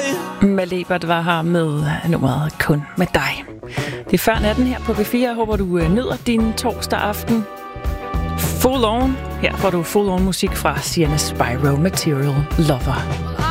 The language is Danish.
Malebert var her med nummeret Kun med dig. Det er før natten her på B4. Jeg håber, du nyder din torsdag aften. Full on. Her får du full on musik fra Sienna Spyro, Material Lover.